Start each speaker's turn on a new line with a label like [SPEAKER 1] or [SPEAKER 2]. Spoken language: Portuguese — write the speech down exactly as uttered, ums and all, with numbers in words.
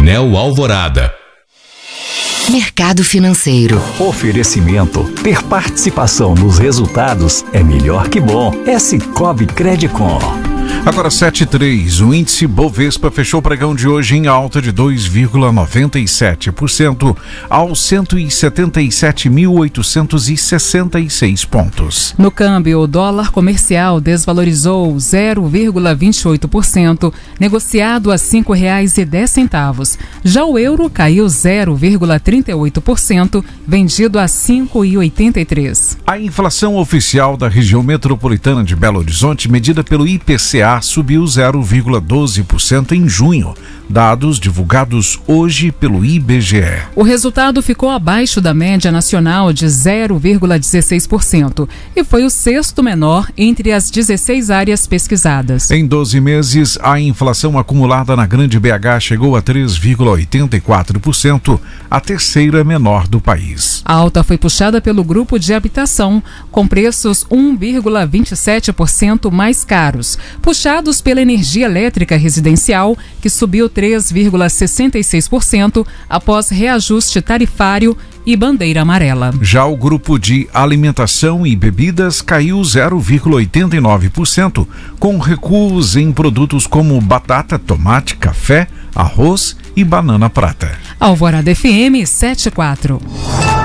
[SPEAKER 1] Neo Alvorada.
[SPEAKER 2] Mercado Financeiro.
[SPEAKER 3] Oferecimento. Ter participação nos resultados é melhor que bom. É Sicoob Credicom.
[SPEAKER 4] Agora sete e três, o índice Bovespa fechou o pregão de hoje em alta de dois vírgula noventa e sete por cento aos cento e setenta e sete mil oitocentos e sessenta e seis pontos.
[SPEAKER 5] No câmbio, o dólar comercial desvalorizou zero vírgula vinte e oito por cento, negociado a cinco reais e dez centavos. Já o euro caiu zero vírgula trinta e oito por cento, vendido a cinco reais e oitenta e três centavos.
[SPEAKER 4] A inflação oficial da região metropolitana de Belo Horizonte, medida pelo I P C A, subiu zero vírgula doze por cento em junho, dados divulgados hoje pelo I B G E.
[SPEAKER 5] O resultado ficou abaixo da média nacional de zero vírgula dezesseis por cento e foi o sexto menor entre as dezesseis áreas pesquisadas.
[SPEAKER 4] Em doze meses, a inflação acumulada na Grande B H chegou a três vírgula oitenta e quatro por cento, a terceira menor do país.
[SPEAKER 5] A alta foi puxada pelo grupo de habitação, com preços um vírgula vinte e sete por cento mais caros, puxados pela energia elétrica residencial, que subiu três vírgula sessenta e seis por cento após reajuste tarifário e bandeira amarela.
[SPEAKER 4] Já o grupo de alimentação e bebidas caiu zero vírgula oitenta e nove por cento, com recuos em produtos como batata, tomate, café, arroz e banana prata.
[SPEAKER 5] Alvorada F M setenta e quatro.